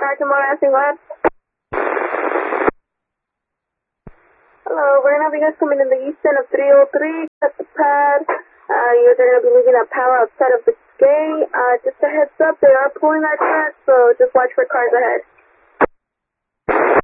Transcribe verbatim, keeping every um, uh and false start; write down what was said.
Sergeant Morrison, go ahead. Hello, we're going to have you guys coming in the east end of three oh three at the pad. Uh, you're going to be leaving that power outside of the gate. Uh, just a heads up, they are pulling that track, so just watch for cars ahead.